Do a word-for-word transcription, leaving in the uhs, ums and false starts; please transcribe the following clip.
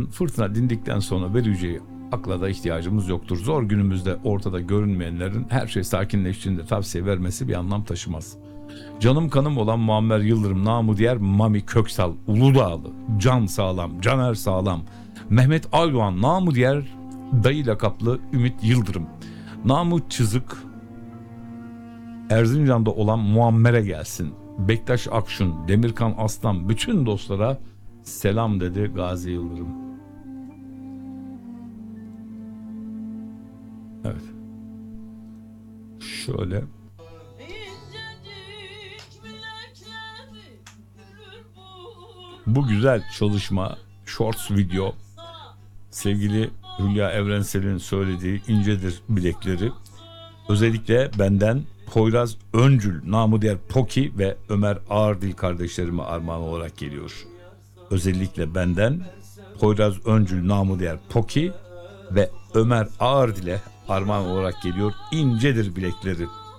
fırtına dindikten sonra vereceği akla da ihtiyacımız yoktur. Zor günümüzde ortada görünmeyenlerin her şey sakinleştiğinde tavsiye vermesi bir anlam taşımaz. Canım kanım olan Muammer Yıldırım, namı diğer Mami Köksal, Uludağlı, Can Sağlam, Caner Sağlam, Mehmet Alvan, namı diğer Dayı lakaplı Ümit Yıldırım, namı Çızık, Erzincan'da olan Muammer'e gelsin. Bektaş Akşun, Demirkan Aslan, bütün dostlara selam dedi Gazi Yıldırım. Evet. Şöyle. Bu güzel çalışma, shorts video, sevgili Hülya Evrensel'in söylediği incedir bilekleri. Özellikle benden Poyraz Öncül, namı diğer Poki ve Ömer Ağırdil kardeşlerime armağan olarak geliyor. Özellikle benden Poyraz Öncül, namı diğer Poki ve Ömer Ağırdil'e armağan olarak geliyor. İncedir bilekleri.